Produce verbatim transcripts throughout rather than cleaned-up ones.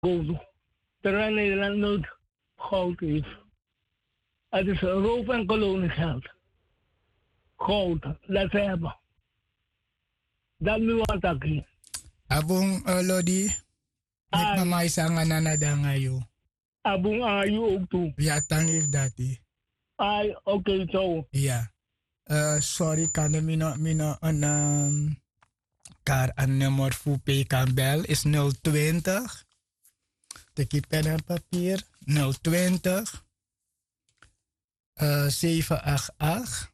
goud. Terwijl Nederland nooit goud heeft. Het is roof- en koloniegeld. Goud, dat ze hebben. Dat nu wat ik. Abong uh, Lodi, met mama isanga nana dangayo. Abong ayu ook toe. Ja, tang heeft dat. Ai, oké, okay, zo. Ja. Uh, sorry, kan er mino, mino een um, kar een nummer voor P kan bel is nul twintig. Tik pen en papier. nul twintig. Uh, zeven acht acht.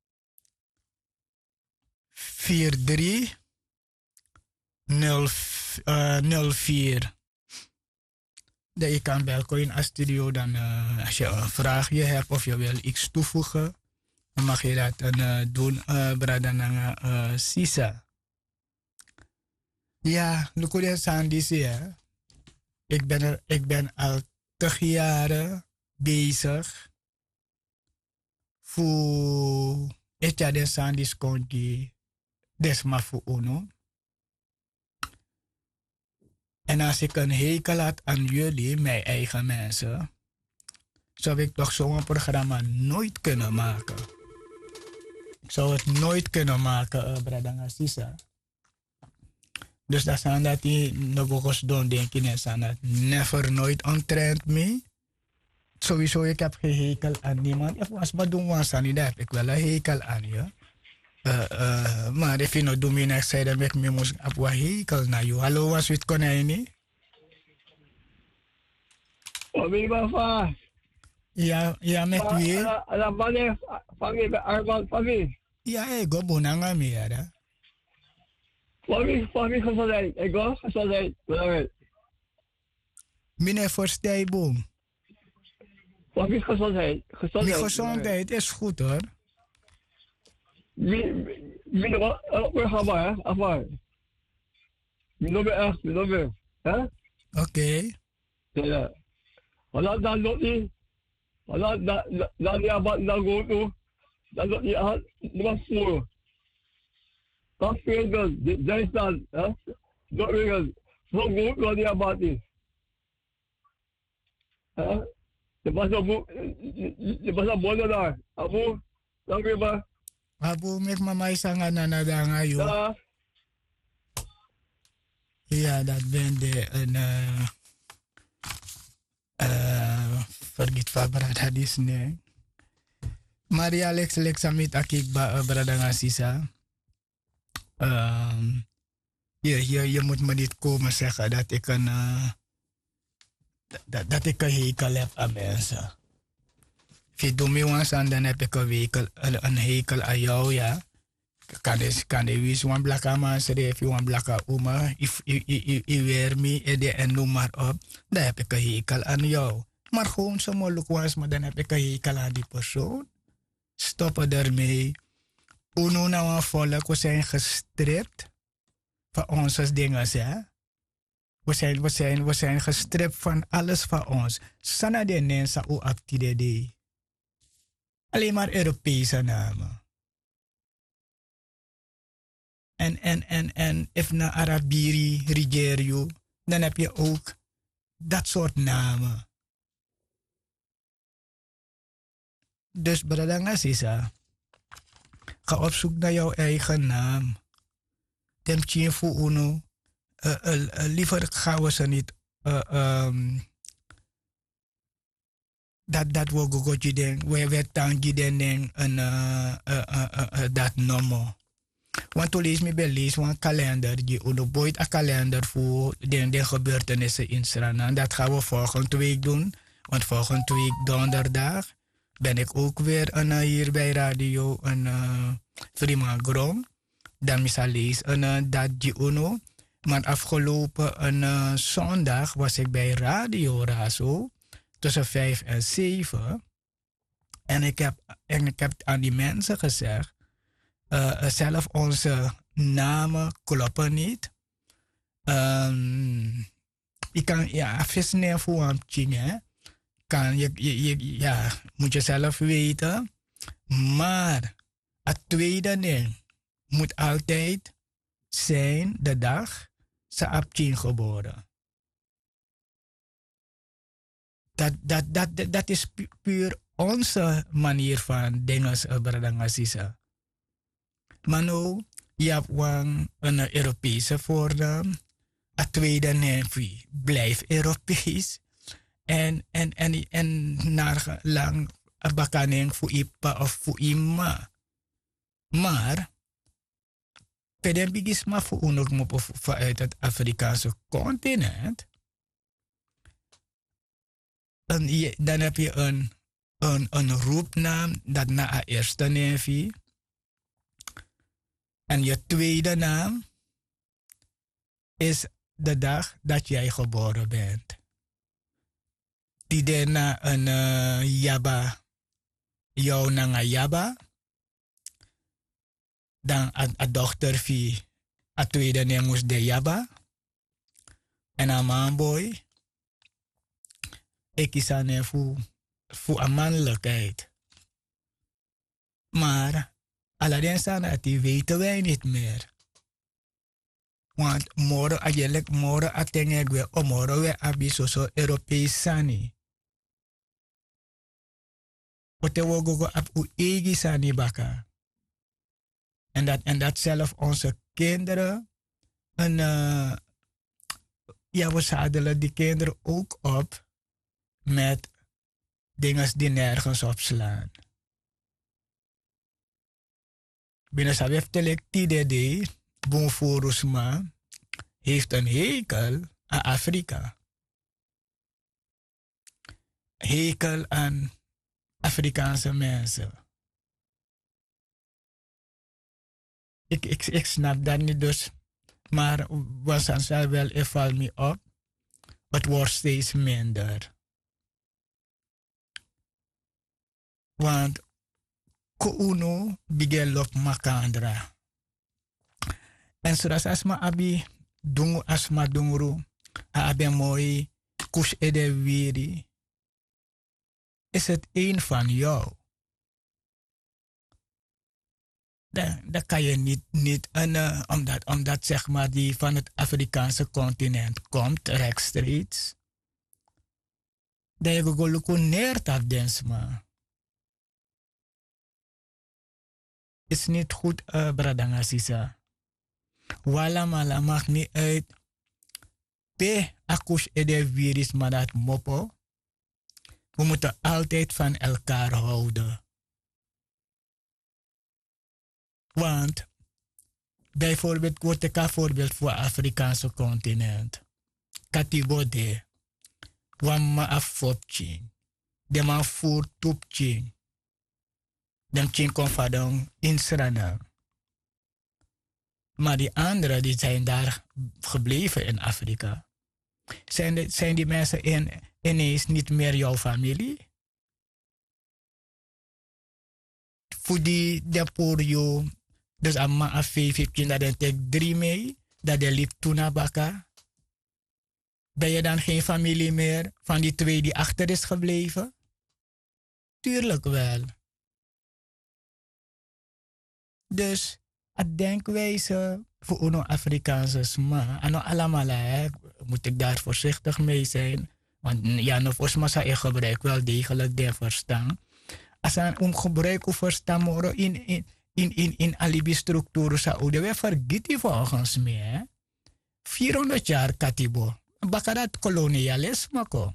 vier drie. nul vier. Dat je kan bellen in de studio. Dan, uh, als je een vraagje hebt of je wil iets toevoegen, dan mag je dat uh, doen, uh, Bradananga uh, Sisa. Ja, Lukudia Sandisi, hè. Ik ben, er, ik ben al tig jaren bezig voor Etja de Sandis Conti Desma voor Uno. En als ik een hekel had aan jullie, mijn eigen mensen, zou ik toch zo'n programma nooit kunnen maken. Ik zou het nooit kunnen maken, uh, Bradanga Sisa. Dus dat zijn dat die nog eens doen denken en zijn dat never nooit ontrent me. Sowieso, ik heb geen hekel aan niemand. Ik was maar doen was aan die, daar heb ik wel een hekel aan je. Uh, uh, maar if je nou doe me next zei, dan heb ik me moest op een hekel naar je. Hallo, was het konijnie? Wie was Ja, ja, met wie? La bane van je Arman van wie? Ja, ik go bonanga meer, hè. Van wie, van wie gezondheid? Ik go gezondheid. Belangrijk. Meneer Verstijboom. Van wie gezondheid? Gezondheid. Die gezondheid is goed, hoor. Wie, wie nog weer gaan maar, hè? Afwaar. Wie nog weer echt, wie nog weer. Hè? Oké. Ja. Wala dan nog niet. Wala dan dan die abad dan go toe. Dan nog niet aan. Die was voor. Dat veel dan. Daar staan, hè? Dat weer. Zo goed dan die abad is. Hè? Je was op je was op bonen daar. Abu, dan weer maar. Abu, met mama isanga nana danga yo. Ja. Ja, dat ben de een uh, uh, vergeet van brada dis nee. Maria Alex Lexamit akik ba brada ngasisa. Um, je, je, je moet me niet komen zeggen dat ik een uh, dat, dat ik een hekel heb aan mensen. Als je doet me eens aan, dan heb ik een, wekel, een hekel aan jou, ja. Kan je kan je wis wan blaka man schrijf je wan blaka oma, if je weer me en noem maar op, dan heb ik een hekel aan jou. Maar gewoon zo moeilijk was, maar dan heb ik een hekel aan die persoon. Stoppen ermee. Uno nou een volk, we zijn gestript van onze dingen, hè. We zijn, we zijn, we zijn gestript van alles van ons. Sana de nensa u actide. Alleen maar Europese namen. En, en, en, en, if na Arabiri, Rigerio, dan heb je ook dat soort namen. Dus Bradanga Sisa, ga op zoek naar jouw eigen naam. Temtje voor uno. Uh, uh, uh, liever gaan we ze niet uh, um, dat dat we gogoji den, we we tangi den en uh, uh, uh, uh, uh, dat nomo. Want toen lees me bij lees een kalender, die onderbouwt een kalender voor de, de gebeurtenissen in Suriname. Dat gaan we volgende week doen, want volgende week donderdag ben ik ook weer uh, hier bij radio een uh, Frima Grom. Dan misal lees een uh, dat die uno. Maar afgelopen een uh, zondag was ik bij Radio Razo tussen vijf en zeven. En ik heb, en ik heb aan die mensen gezegd, uh, zelf onze namen kloppen niet. Um, ik kan, ja, visneer voor een tjing, kan je, je, je, ja, moet je zelf weten. Maar het tweede ding moet altijd zijn de dag ze abtien geboren. Dat, dat, dat, dat, dat is pu- puur onze manier van dingen, uh, Bradangazisa. Maar nu, je hebt een, een Europese voornaam. A tweede neefje blijf Europees. En, en, en, en naar lang bakaning voor ipa of voor ima. Maar, peden bigis maar voor unog mo vanuit het Afrikaanse continent. En je, dan heb je een, een, een roepnaam dat na a eerste neefje. En je tweede naam is de dag dat jij geboren bent. Die daarna een uh, Yaba, jou nanga Yaba. Dan een dochter van a tweede naam moest de Yaba. En een manboy. Ik kies aan voor, voor een mannelijkheid. Maar, alleen staan dat die weten wij niet meer. Want morgen, eigenlijk morgen, atengek we, o morgen we abiso so Europees sani. Ote wo gogo ap u egi sani baka. En dat, en dat zelf onze kinderen, en uh, ja, we zadelen die kinderen ook op met dingen die nergens op slaan. Binnen Sabef Telek Tidede, Bonforusma, heeft een hekel aan Afrika. Hekel aan Afrikaanse mensen. Ik, ik, ik snap dat niet dus, maar was aan wel, het valt me op, het wordt steeds minder. Want Kouno bigel op makandra. En zoals asma abi dungu asma dungru, abe mooi kush ede wiri, is het een van jou. Dat kan je niet, niet en, uh, omdat, omdat zeg maar die van het Afrikaanse continent komt rechtstreeks. Dat je gewoon neert af densma. Is niet goed, uh, Bradanga Sisa. Wala mala maakt niet uit. Pe akush ede virus maar dat mopo. We moeten altijd van elkaar houden. Want, bijvoorbeeld, wordt ik een voorbeeld voor het Afrikaanse continent. Katibode, wamma afopching, de man voor toepching, dem ching kon van insrana. Maar die anderen die zijn daar gebleven in Afrika. Zijn, de, zijn die mensen in, ineens niet meer jouw familie? Voor die de voor jou. Dus amma a vijftien dat je tek drie mee, dat je liep toen naar baka. Ben je dan geen familie meer van die twee die achter is gebleven? Tuurlijk wel. Dus, het denkwijze voor een Afrikaanse sma, en allemaal, hè, moet ik daar voorzichtig mee zijn. Want ja, no volgens mij gebruik wel degelijk de verstaan. Als een ongebruik of verstaan moro in, in In, in, in alibi-structuur Saoedi, we vergeten volgens mij. vierhonderd jaar katibo. Bakarat kolonialisme ko.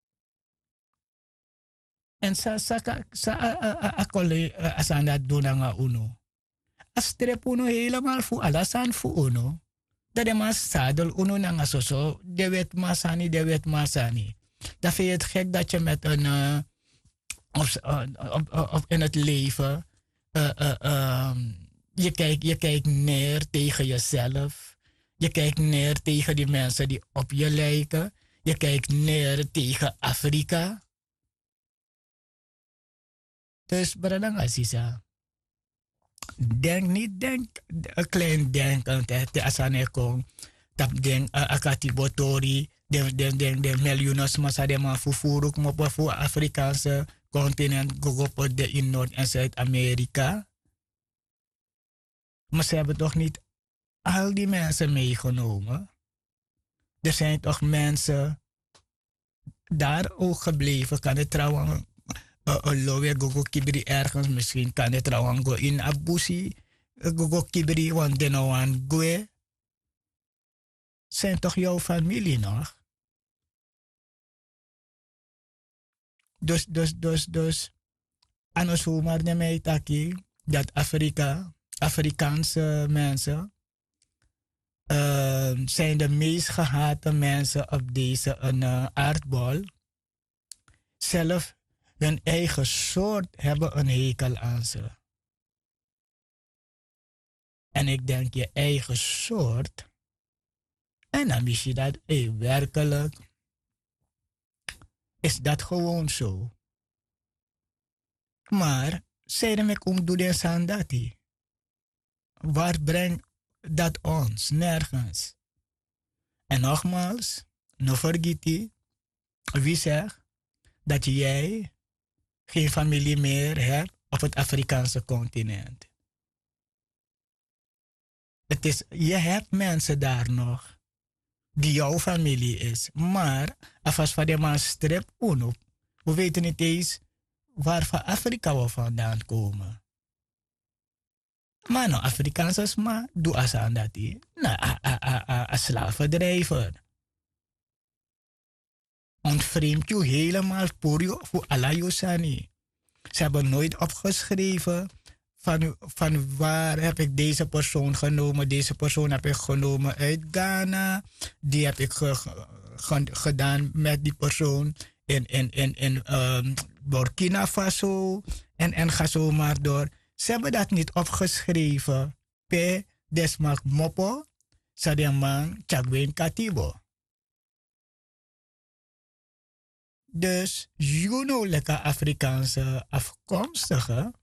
En sa sa sa akole asan dat doen nga uno. Astrep uno helemaal voor alasan voor uno. Dat de mas sadel uno nga soso. De wet masani, de wet masani. Dat vind je het gek dat je met een uh, of, uh, of, of in het leven Uh, uh, uh, je, kijkt, je kijkt neer tegen jezelf. Je kijkt neer tegen die mensen die op je lijken. Je kijkt neer tegen Afrika. Dus, Bradang Aziza, denk niet, denk een klein denkend, de Asanekong, dat denk Akati Botori, de, de, de, de miljoenen massa de man voor voor voor Afrikaanse continent, gogopo de in Noord- en Zuid-Amerika. Maar ze hebben toch niet al die mensen meegenomen? Er zijn toch mensen daar ook gebleven. Kan het trouwens een lowe gogo kibri ergens. Misschien kan het trouwens go in Abusi. Gogo kibri, want de nou aan goe. Zijn toch jouw familie nog? Dus, dus, dus, dus. Ano zomaar de mij taki. Dat Afrika, Afrikaanse mensen. Uh, zijn de meest gehate mensen op deze uh, aardbol. Zelf hun eigen soort hebben een hekel aan ze. En ik denk je eigen soort. En dan mis je dat hey, werkelijk. Is dat gewoon zo. Maar, zeiden ik om doen en sandati. Waar brengt dat ons? Nergens. En nogmaals, no vergeet je, wie zegt dat jij geen familie meer hebt op het Afrikaanse continent. Het is, je hebt mensen daar nog die jouw familie is. Maar, als van de man strip uno, we weten niet eens waar van Afrika we vandaan komen. Maar nou, Afrikaans maar, doe als aan dat die. Nou, een slavendrijver. Ontvreemd je helemaal voor je, voor Allah Yosani. Ze hebben nooit opgeschreven van, van waar heb ik deze persoon genomen. Deze persoon heb ik genomen uit Ghana. Die heb ik ge, ge, gedaan met die persoon in, in, in, in um, Burkina Faso. En, en ga zo maar door. Ze hebben dat niet opgeschreven. Pe desmak mopo, sadiaman chagwen katibo. Dus, you know, lekker Afrikaanse afkomstige.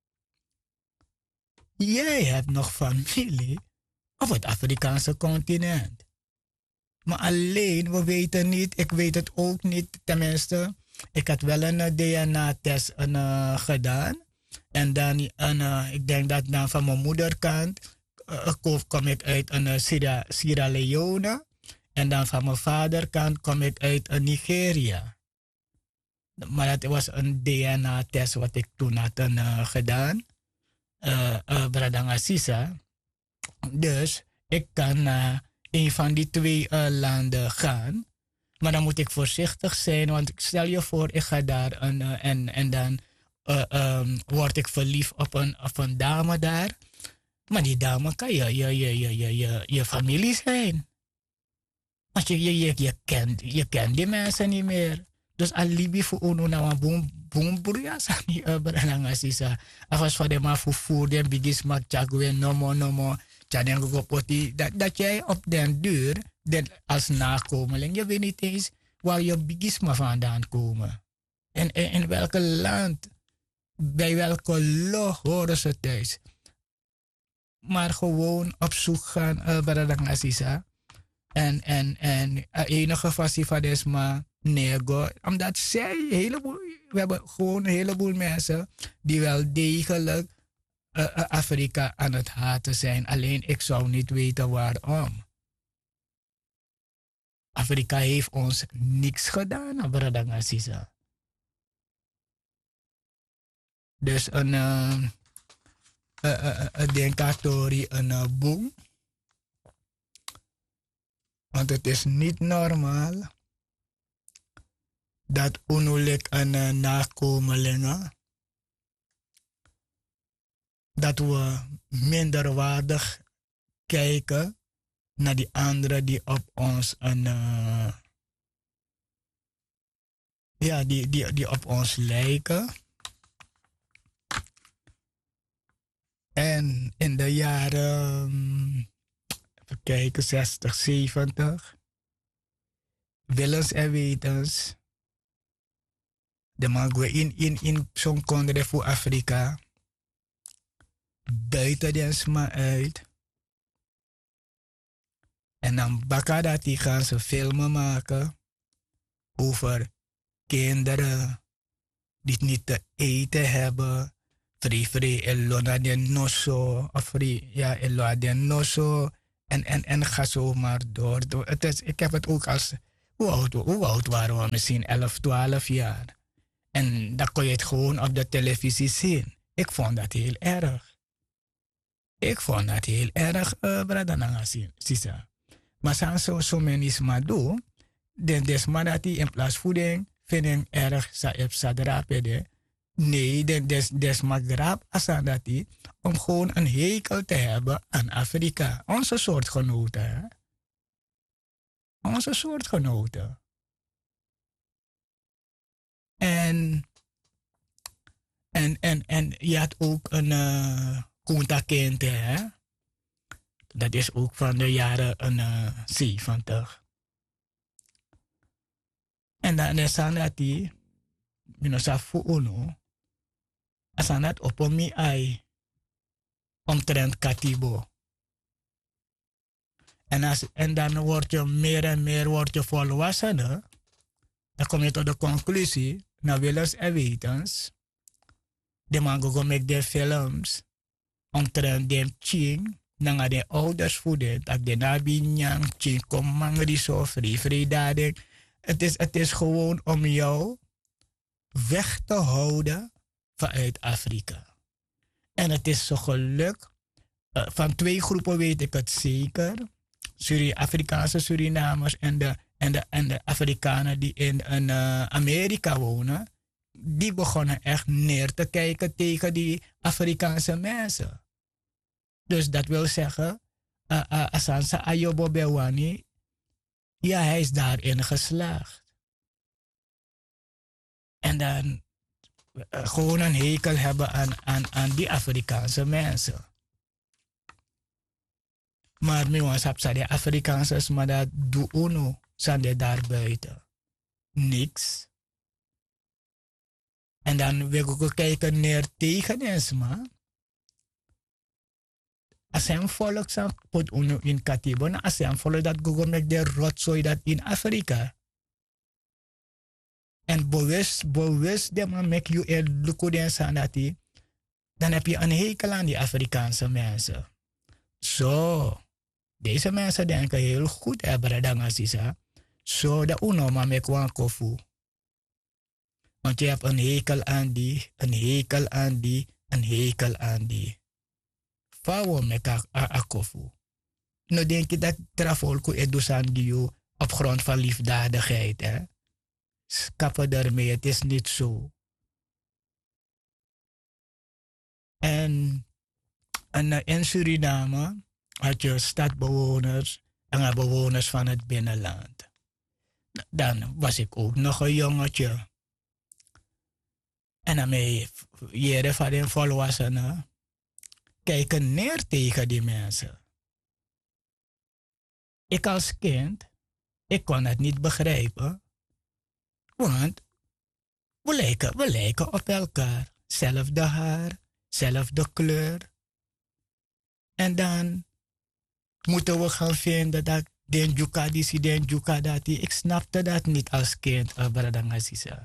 Jij hebt nog familie op het Afrikaanse continent. Maar alleen, we weten niet, ik weet het ook niet, tenminste. Ik had wel een D N A-test uh, gedaan. En dan, uh, ik denk dat dan van mijn moederkant uh, kom ik uit uh, Sierra, Sierra Leone. En dan van mijn vaderkant kom ik uit uh, Nigeria. Maar dat was een D N A-test wat ik toen had uh, gedaan. Uh, uh, Bradanga Sisa. Dus ik kan naar een van die twee uh, landen gaan. Maar dan moet ik voorzichtig zijn. Want stel je voor, ik ga daar een, uh, en, en dan uh, um, word ik verliefd op een, op een dame daar. Maar die dame kan je, je, je, je, je, je, je familie zijn. Want je, je, je, je, kent, je kent die mensen niet meer. Dus alibi voor ono na wan boom boom burya sani beranga sisa. Afas van de ma fufu den bigis mak chagwe nomo nomo chaden go poti dat dat jij op den duur den als nakomeling je weet niet eens waar je bigisma vandaan komen. En in, in welke land, bij welke log horen ze thuis. Maar gewoon op zoek gaan uh, beranga sisa. En en en uh, enige fasie van desma nego, omdat zij een heleboel, we hebben gewoon een heleboel mensen die wel degelijk uh, uh, Afrika aan het haten zijn. Alleen ik zou niet weten waarom. Afrika heeft ons niks gedaan, Bradanga Sisa. Dus een uh, uh, uh, uh, denkatori, een uh, boom. Want het is niet normaal dat onolek een uh, nakomelingen, dat we minderwaardig kijken naar die anderen die op ons een, uh, ja, die, die, die op ons lijken. En in de jaren, even kijken, zestig, zeventig, willens en wetens, de man in, in, in zo'n country voor Afrika, buiten de sma uit. En dan bakka dat die gaan ze filmen maken over kinderen die niet te eten hebben. Free free elona de noso, of free, ja, elona de noso. En, en, en ga zo maar door. Het is, ik heb het ook als, Hoe oud, hoe oud waren we? Misschien elf, twaalf jaar. En dan kon je het gewoon op de televisie zien. Ik vond dat heel erg. Ik vond dat heel erg, uh, Bradananga, Sisa. Maar zijn zo zo men is maar doen. Dan des maar dat die in plaats voeding vind ik erg sa ep sadrapede. Nee, dan des des maar grap asan dat die om gewoon een hekel te hebben aan Afrika. Onze soortgenoten, hè? Onze soortgenoten. En en en en je had ook een uh, Kunta Kinte, hè? Dat is ook van de jaren een uh, zeventig. En dan is aan dat die, minosa fu uno, als aan dat op een mi ai, omtrent Katibo. En, als, en dan word je meer en meer word je volwassener, dan kom je tot de conclusie, naar willens en wetens, de man go make de films, omtrent de ching, dan de ouders voeden, dat de nabi nyang, ching, kom mangri zo, vrij, vrij dading. Het is, het is gewoon om jou weg te houden vanuit Afrika. En het is zo geluk. Uh, van twee groepen weet ik het zeker. Suri Afrikaanse Surinamers en de, en, de, en de Afrikanen die in, in uh, Amerika wonen. Die begonnen echt neer te kijken tegen die Afrikaanse mensen. Dus dat wil zeggen, uh, uh, Asansa Ayobo Bewani, ja, hij is daarin geslaagd. En dan uh, gewoon een hekel hebben aan, aan, aan die Afrikaanse mensen. Maar mi was op de Afrikaanse, maar dat doe uno, zijn die daar buiten. Niks. En dan wil ik ook kijken neer tegen eens, man. Als hij een volk zou pot uno in Katibo, als hij een volk dat gogo met de rotzooi dat in Afrika. En bewust, bewust de man make you a lukuden sanati, dan heb je een hekel aan die Afrikaanse mensen. Zo, deze mensen denken heel goed, hè, Bradangazisa. Zo, de uno maar met wan kofu. Want je hebt een hekel aan die, een hekel aan die, een hekel aan die. Fawo meka akofu. Nou denk je dat trafolko edusan die op grond van liefdadigheid, hè? Kappen daarmee, het is niet zo. En, en in Suriname had je stadbewoners en bewoners van het binnenland. Dan was ik ook nog een jongetje. En dan mee jaren van de volwassenen kijken neer tegen die mensen. Ik als kind, ik kon het niet begrijpen. Want we lijken, we lijken op elkaar. Zelfde haar, zelfde kleur. En dan moeten we gaan vinden dat den juka die den juka dat die. Ik snapte dat niet als kind, Abradangazisa.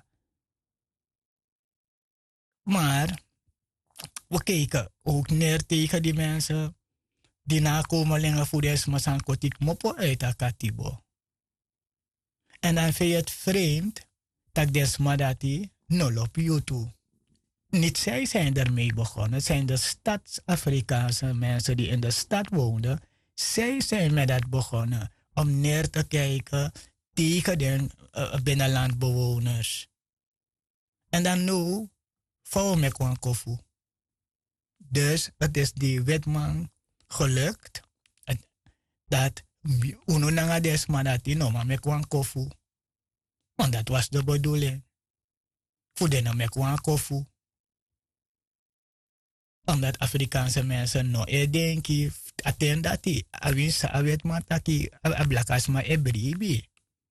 Maar we keken ook neer tegen die mensen die nakomelingen voor de smasan kotik mopo uit Akatibo. En dan vind je het vreemd dat desma dat die nul op YouTube. Niet zij zijn ermee begonnen, het zijn de stads-Afrikaanse mensen die in de stad woonden. Zij zijn met dat begonnen om neer te kijken tegen de uh, binnenlandbewoners. En dan nu, vouw me kwam kofu. Dus het is die wetman gelukt dat uno nanga desma dat die no maar me kwam kofu. Want dat was de bedoeling. Voor de me kwam kofu. Omdat Afrikaanse mensen no e denki aten dat die awinsa awet mataki ablakas ma e bribi.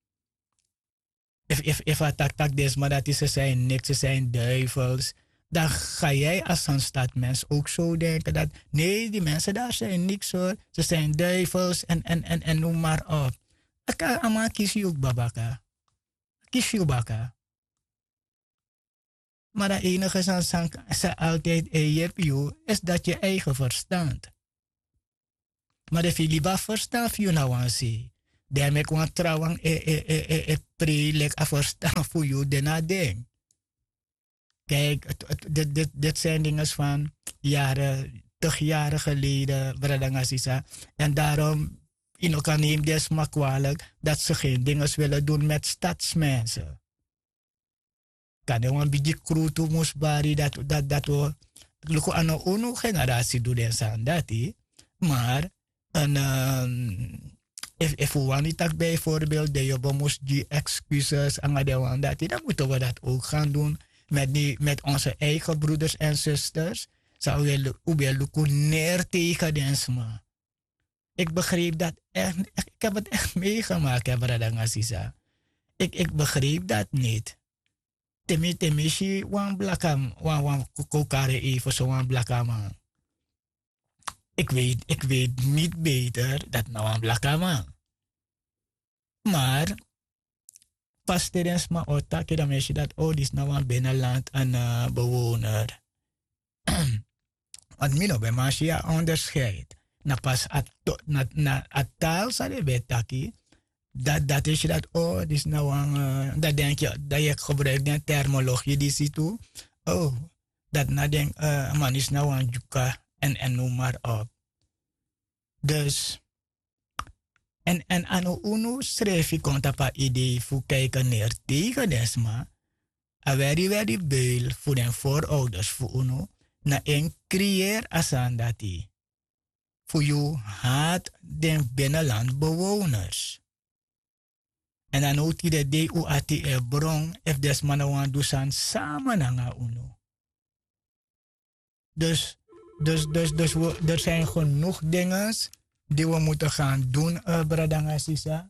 If if if attack tak desma dat ze zijn niks, ze zijn duivels. Dan ga jij als een stadmens ook zo denken dat nee, die mensen daar zijn niks hoor. Ze zijn duivels en, en, en, en noem maar op. Aka ama kies je ook babaka. Kies je baka. Maar het enige is ze altijd je is dat je eigen verstand. Maar de filiba verstand je nou aan zie. Daarmee kon trouwen e e e e e pre lek afstaan voor jou de ding. Kijk, dit, dit, dit zijn dingen van jaren, toch jaren geleden, Bradangasisa. En daarom, in elkaar neemt het maar kwalijk dat ze geen dingen willen doen met stadsmensen. Kan je een beetje kroto moest bari dat dat dat we luko ano uno generatie doen en zijn dat maar een if if we want het bijvoorbeeld de je moest die excuses aan de want dat dan moeten we dat ook gaan doen met die met onze eigen broeders en zusters zou we ubel luko neer tegen densma. Ik begreep dat echt, ik heb het echt meegemaakt, hè, Bradangasisa. Ik ik begreep dat niet. Temi temi si wan blakam wan wan kokare even zo wan blakama. Ik weet, ik weet niet beter dat nou wan blakama. Maar pas tijdens mijn otak dan meisje dat oh dit nou wan binnenland een uh, bewoner. Want mino bij masia onderscheid. Na pas at na na atal sa de betaki. Dat, dat is je dat, oh, dit is nou een, uh, dat denk je, dat je gebruikt de terminologie die ziet toe. Oh, dat na denk, uh, man is nou een juka en, en noem maar op. Dus, en, en aan uno schrijf ik een tapa idee voor kijken neer tegen desma. A very, very beul voor de voorouders voor uno, na een creëer asan dati. Voor jou haat de binnenlandbewoners. En dan ook die de u ati e bron if des manawan dusan samen nanga uno. Dus, dus, dus, dus we, er zijn genoeg dingen die we moeten gaan doen, uh, Bradangasisa.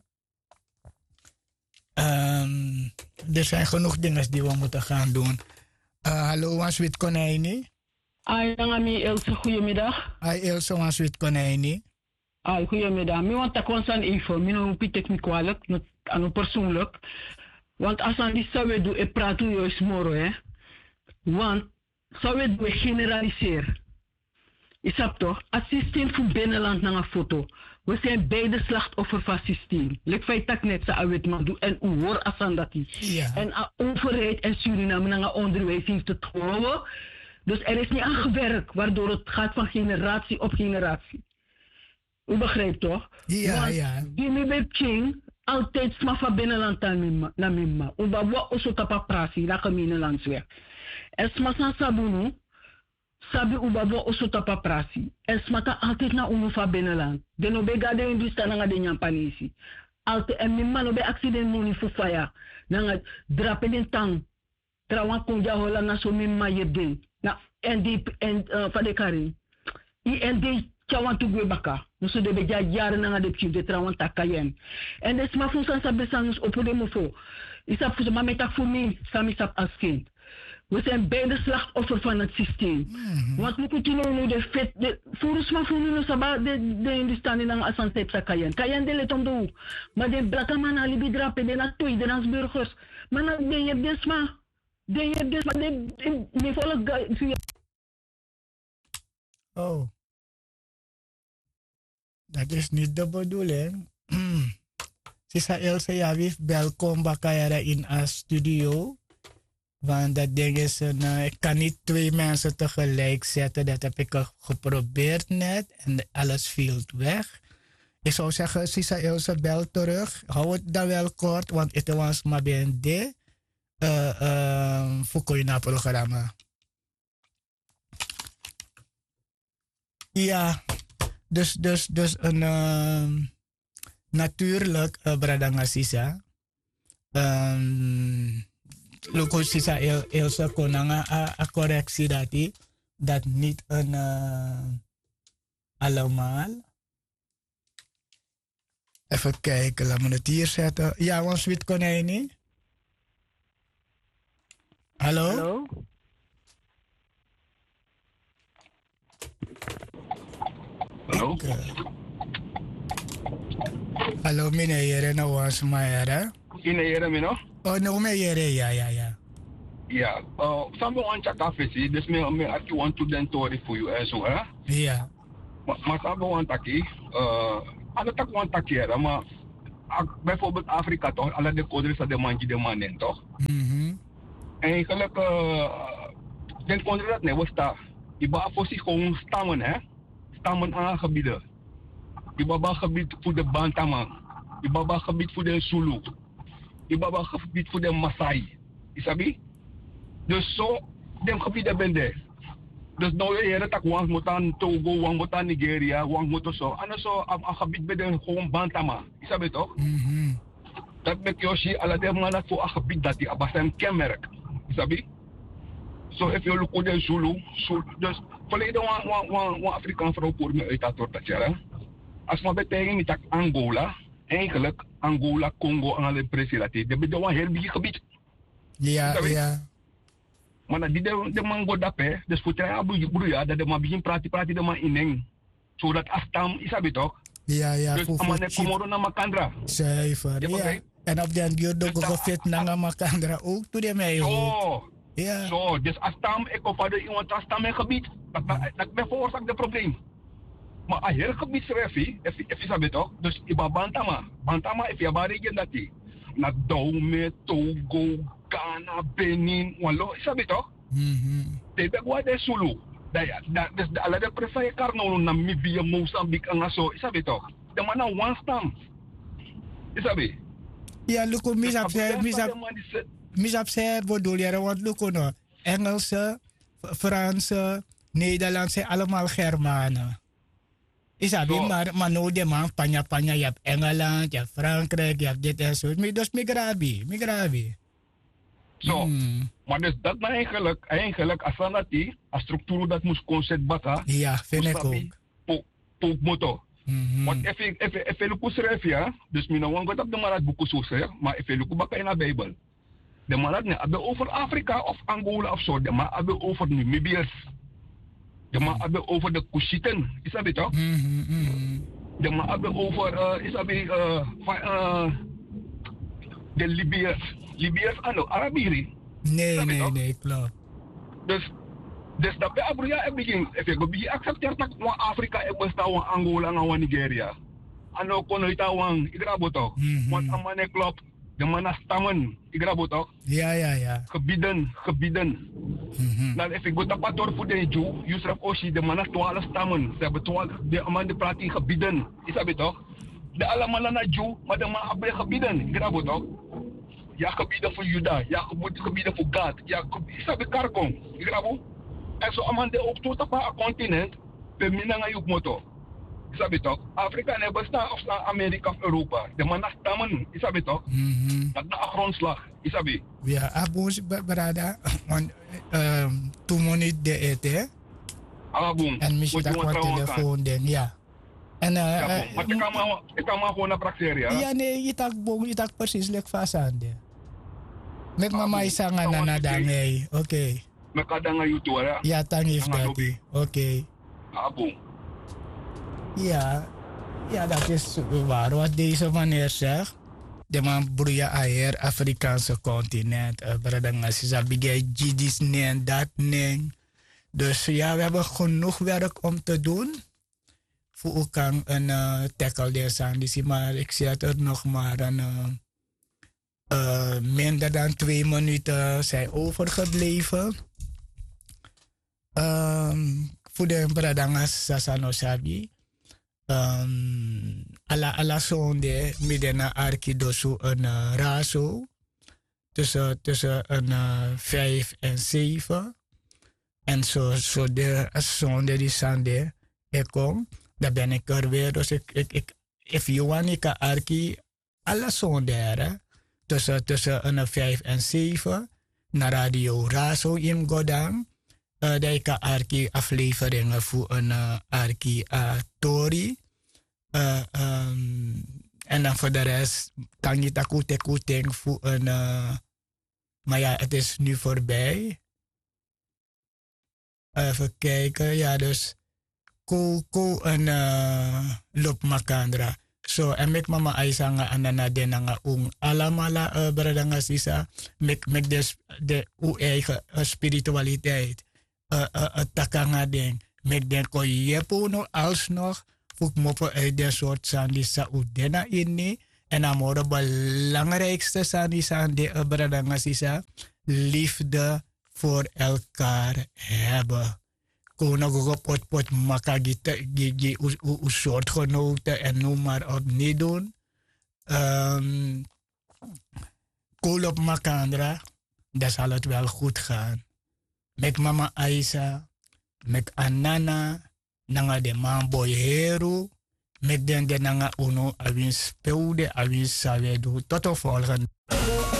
Um, er zijn genoeg dingen die we moeten gaan doen. Uh, hallo, Wanswit Konijni. Ai, Nangami Ilse, goedemiddag. Ai, Ilse, Wanswit Konijni. Ai, goedemiddag. Ik want te constant info, ik wil niet me kwalijk, aan persoonlijk. Want als aan die zou we doen, ik praat u juist morgen, hè. Want zou we doen generaliseren. Je snapt toch? Het systeem voor binnenland naar een foto. We zijn beide slachtoffer van het systeem. Lek feit dat net zo uit man doen en u hoort als aan dat is. En de overheid en Suriname naar onderwijs heeft het gehouden. Dus er is niet aan gewerkt, waardoor het gaat van generatie op generatie. U begrijpt toch? Ja, want ja. Die Mibe King altijd sma van binnenland naar Mimma. Uba wa oso tapa prasi, na gemene landsweg. En sma san sabunu, sabi uba wa oso tapa prasi. En sma ta altijd na unu van binnenland. De no be gade industria nga de nyampanisi. Altijd en Mimma no be accident moni fu faya. Nanga drape den tang. Trawan konja hola na so Mimma yeding. Na en die en van de karin. I en die Chawan tu gwe baka. Nusu de beja jaren nga de pchiv de trawan takayen. En de sma funsan sa besanus opode mofo. Isap fuso ma metak voor mij, sami sap als kind. We zijn beide slachtoffer van het systeem. Mm-hmm. Want we kunnen nu de vet, de, voor sma voor nu saba de de industrie nang asantep sa kayen. Kayen de letom do. Maar de blaka man ali bidrape de na toy de nas burgers. Maar na de je de sma. De je de sma de de volk. Oh. Dat is niet de bedoeling. Sisa Ilse, ja, welkom bakayara in een studio. Want dat ding is, een, uh, ik kan niet twee mensen tegelijk zetten. Dat heb ik geprobeerd net en alles viel weg. Ik zou zeggen, Sisa Ilse, bel terug. Hou het dan wel kort, want het was maar bij een D. Uh, uh, voor je naar programma. Ja. Dus, dus, dus een uh, natuurlijk, uh, Bradangasisa. Um, Loko sisa il, ilse konanga a, a correctie dat die, dat niet een uh, allemaal. Even kijken, laat me het hier zetten. Ja, ons wit konijnie. Hallo? Hallo? Hallo? Okay. Hallo, meneer, en nou was mij, hè? Meneer, meneer? Oh, nou, meneer, ja, ja, ja. Ja, uh, sambo want check afisi, dus me me aki want to den tori voor you en zo, hè? Ja. Maar sambo want taki, uh, ada tak want taki era, maar bijvoorbeeld Afrika toch, alle de koders dat de man die de man neemt toch? Mhm. En eigenlijk, uh, den koders dat nee, was daar. Iba voor zich gewoon stammen, hè? Stammen aan gebieden. Iba gebied voor de Bantaman. Iba gebied voor de Zulu. Iba gebied voor de Maasai. Isabi? Dus zo, dem gebieden ben er. Dus nou je hebt ook wang moet aan Togo, wang moet aan Nigeria, wang moet zo. En zo, aan gebied ben er gewoon Bantama. Isabi toch? Mhm. Dat met Yoshi, alle de mannen voor een gebied dat die abas een kenmerk. Isabi? So if you look at the Zulu, Zulu dus volledig wan wan wan wan Afrikaan vrouw voor me uit dat tot ja. Als we betekenen met Angola, eigenlijk Angola, Congo en alle presidenten, dat bedoel een heel big gebied. Ja, ja. Maar dat die de de man god dat hè, dus voor het abu broeia dat de man begin praten praten de man ineng, zodat afstam is dat toch? Ja, ja. Dus man ne komoro na makandra. Zuiver, ja. En op den duur doe ik gefit na makandra ook toe de mij hoor. Ja. Zo, dus afstam ik op de iemand afstam in gebied, dat dat dat veroorzaakt de probleem. Maar a heel gebied schrijf je, even sabi toch? Dus iba Bantama, Bantama if je maar region dat die, na Dome, Togo, Ghana, Benin, walo, sabi toch? Mhm. Tebe gwa de Zulu, dat dat dus de alle de prefer karno Namibia, Mozambique en zo, sabi toch? De man na one stam, sabi? Ja, luko misap se misap misap se bedoel je wat luko no? Engelse, Franse, Nederlandse, allemaal Germanen. Isabi, so, maar, maar no de man, panya panya, je hebt Engeland, je hebt Frankrijk, je hebt dit en zo. Dus migrabi, migrabi. Zo, mm. Maar dus dat nou eigenlijk, eigenlijk, als dat die, als structuur dat moest concept baka. Ja, vind ik ook. Po, po moto. Mm-hmm. Want even, even, even luku schrijf ja, dus mina wang dat de marat buku zo zeg, maar even luku baka in de Bijbel. De marat ne, hebben over Afrika of Angola of zo, de marat hebben over Namibiërs. De man hebben over de Kushiten, is dat toch? Mm-hmm, mm-hmm. De man hebben over, uh, is dat uh, uh, de Libiërs. Libiërs, ano, Arabiërs. Nee, nee, toch? Nee, klopt. Dus, dus dat bij Abruya heb ik even begin accepteert dat van Afrika en bestaat van Angola en van Nigeria. En ook kon het aan, ik raad toch? Want aan mijn klopt. De mannen stammen, ik raad toch? Ja, ja, ja. Gebieden, gebieden. Mm-hmm. Dan if ik go dat pator voor de Jew, Yusuf Oshi, de mannen twaalf stammen. Ze hebben twaalf, de mannen praten in gebieden. Is dat toch? De alle mannen naar Jew, maar de mannen hebben gebieden. Ik raad toch? Ja, gebieden voor Juda, ja, gebieden voor Gad. Ja, is dat Karkong? Ik raad. En zo allemaal de ook tot op een continent, per minder aan je motor. Is dat toch? Afrika en bestaan of Amerika of Europa. De mannen stammen, is dat toch? Mm-hmm. Dat is een grondslag, is dat wie? Ja, abons brada, want um, toen moet niet de eten. Abon. En misschien dat wat telefoon den, ja. En uh, ja, uh, maar ik kan maar, ik kan maar gewoon naar praktijk, ja? Ja, nee, je tak bong, je tak precies lek vast aan de. Met mama is aan na na dan, oké. Met kan dan YouTube, ja? Ja, tang heeft dat, oké. Abon. Ja, ja, dat is waar wat deze meneer zegt. De man broeien ayer Afrikaanse continent. Uh, Bradangasi sabige jidis nen dat nen. Dus ja, we hebben genoeg werk om te doen. Voor elkaar een uh, tackle deze maar ik zeg er nog maar een uh, uh, minder dan twee minuten zijn overgebleven. Um, voor de Bradangas Sasano Sabi. Um, ala ala sonde midena arkidosu een uh, raso tussen tussen een uh, vijf en zeven en zo zo de sonde die sande ik kom dan ben ik er weer dus ik ik ik if you want ik arki ala sonde er tussen tussen een vijf en zeven naar radio raso in godang. Uh, dat ik arki afleveringen voor een uh, arki uh, tori. Uh, um, en dan voor de rest kan je dat goed goed voor een. Uh, maar ja, het is nu voorbij. Even kijken, ja, dus. Ko ko een uh, loop makandra. So, en mek mama aisanga anana denanga ung alamala uh, bradanga sisa. Mek mek de de uw eigen uh, spiritualiteit. Uh, uh, uh, takanga ding. Mek den ko yepo no alsnog. Fuk mopo uit de soort san die sa udena inni. En dan het belangrijkste sani san de bradangasisa, liefde voor elkaar hebben. Kono go pot pot makagita gigi u soortgenoten en noem maar op niet doen. Um, Kool op makandra, dan zal het wel goed gaan. Met mama Aisa, met Anana, nanga de man boy hero, met den de nanga uno awin speude awin sawedu. Tot de volgende.